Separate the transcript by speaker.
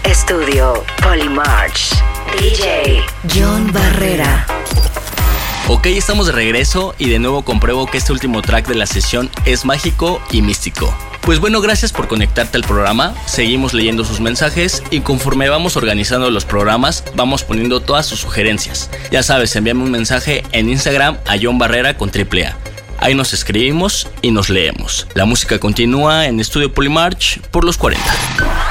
Speaker 1: Estudio Polymarch. DJ John Barrera.
Speaker 2: Ok, estamos de regreso y de nuevo compruebo que este último track de la sesión es mágico y místico. Pues bueno, gracias por conectarte al programa, seguimos leyendo sus mensajes y conforme vamos organizando los programas, vamos poniendo todas sus sugerencias. Ya sabes, envíame un mensaje en Instagram a John Barrera con AAA. Ahí nos escribimos y nos leemos. La música continúa en Estudio Polymarch por los 40.